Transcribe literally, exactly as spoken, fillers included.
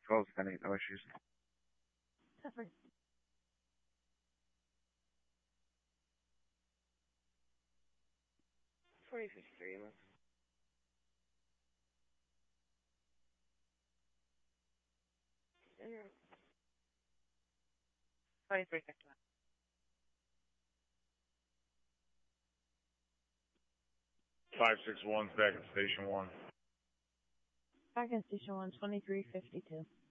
twelve ten, no issues. Covered. twenty fifty-three, Emma. twenty-three fifty-one. five six one's back at Station one. Back at Station one, twenty-three fifty-two.